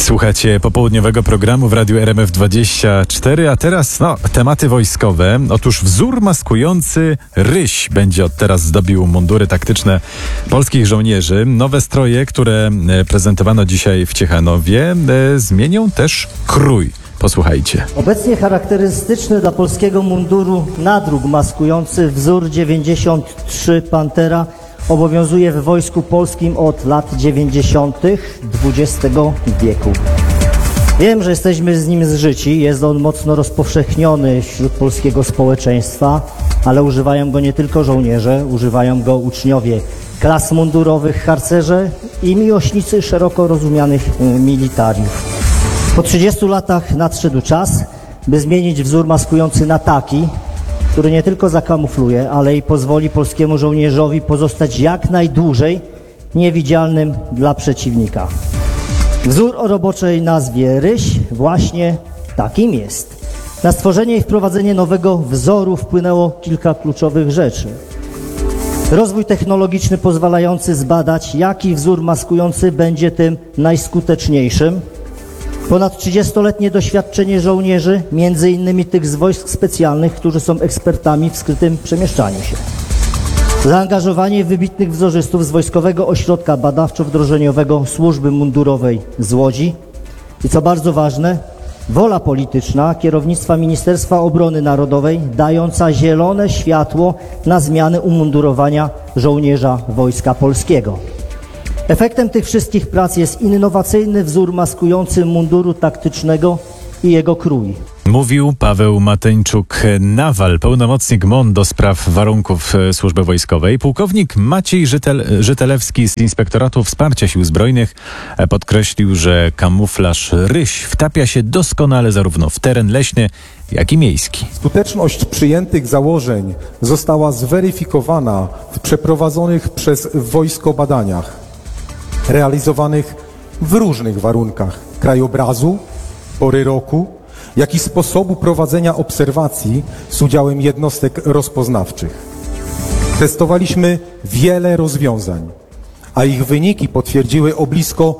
Słuchacie popołudniowego programu w Radiu RMF24, a teraz tematy wojskowe. Otóż wzór maskujący ryś będzie od teraz zdobił mundury taktyczne polskich żołnierzy. Nowe stroje, które prezentowano dzisiaj w Ciechanowie, zmienią też krój. Posłuchajcie. Obecnie charakterystyczny dla polskiego munduru nadruk maskujący wzór 93 Pantera obowiązuje w Wojsku Polskim od lat 90. XX wieku. Wiem, że jesteśmy z nim zżyci, jest on mocno rozpowszechniony wśród polskiego społeczeństwa, ale używają go nie tylko żołnierze, używają go uczniowie klas mundurowych, harcerze i miłośnicy szeroko rozumianych militariów. Po 30 latach nadszedł czas, by zmienić wzór maskujący na taki, który nie tylko zakamufluje, ale i pozwoli polskiemu żołnierzowi pozostać jak najdłużej niewidzialnym dla przeciwnika. Wzór o roboczej nazwie ryś właśnie takim jest. Na stworzenie i wprowadzenie nowego wzoru wpłynęło kilka kluczowych rzeczy. Rozwój technologiczny pozwalający zbadać, jaki wzór maskujący będzie tym najskuteczniejszym. Ponad 30-letnie doświadczenie żołnierzy, między innymi tych z wojsk specjalnych, którzy są ekspertami w skrytym przemieszczaniu się. Zaangażowanie wybitnych wzorzystów z Wojskowego Ośrodka Badawczo-Wdrożeniowego Służby Mundurowej z Łodzi i co bardzo ważne, wola polityczna kierownictwa Ministerstwa Obrony Narodowej dająca zielone światło na zmiany umundurowania żołnierza Wojska Polskiego. Efektem tych wszystkich prac jest innowacyjny wzór maskujący munduru taktycznego i jego krój. Mówił Paweł Mateńczuk-Nawal, pełnomocnik MON do spraw warunków służby wojskowej. Pułkownik Maciej Żytelewski z Inspektoratu Wsparcia Sił Zbrojnych podkreślił, że kamuflaż ryś wtapia się doskonale zarówno w teren leśny, jak i miejski. Skuteczność przyjętych założeń została zweryfikowana w przeprowadzonych przez wojsko badaniach realizowanych w różnych warunkach krajobrazu, pory roku, jak i sposobu prowadzenia obserwacji z udziałem jednostek rozpoznawczych. Testowaliśmy wiele rozwiązań, a ich wyniki potwierdziły o blisko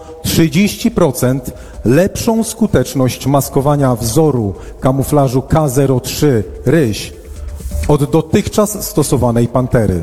30% lepszą skuteczność maskowania wzoru kamuflażu K03 ryś od dotychczas stosowanej Pantery.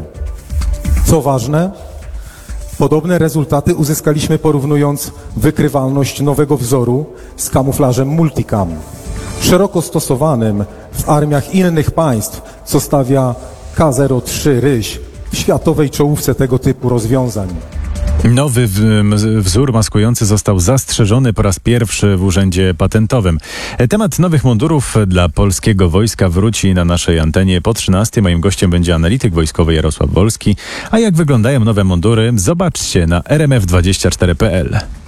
Co ważne, podobne rezultaty uzyskaliśmy porównując wykrywalność nowego wzoru z kamuflażem Multicam, szeroko stosowanym w armiach innych państw, co stawia K03 ryś w światowej czołówce tego typu rozwiązań. Nowy wzór maskujący został zastrzeżony po raz pierwszy w Urzędzie Patentowym. Temat nowych mundurów dla polskiego wojska wróci na naszej antenie po 13. Moim gościem będzie analityk wojskowy Jarosław Wolski. A jak wyglądają nowe mundury, zobaczcie na rmf24.pl.